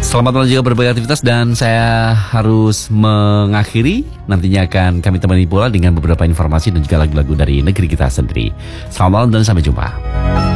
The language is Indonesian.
Selamat malam juga berbagai aktivitas dan saya harus mengakhiri. Nantinya akan kami temani pula dengan beberapa informasi dan juga lagu-lagu dari negeri kita sendiri. Selamat malam dan sampai jumpa.